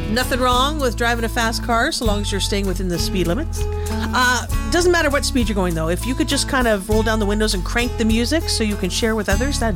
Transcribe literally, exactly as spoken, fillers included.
Nothing wrong with driving a fast car so long as you're staying within the speed limits. Uh, doesn't matter what speed you're going, though. If you could just kind of roll down the windows and crank the music so you can share with others, that'd